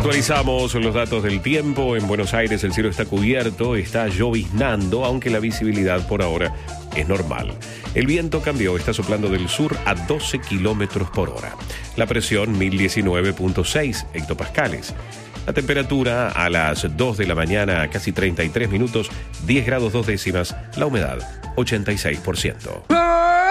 Actualizamos los datos del tiempo. En Buenos Aires el cielo está cubierto, está lloviznando, aunque la visibilidad por ahora es normal. El viento cambió, está soplando del sur a 12 kilómetros por hora. La presión 1019.6 hectopascales. La temperatura a las 2 de la mañana, casi 33 minutos, 10 grados 2 décimas. La humedad 86%.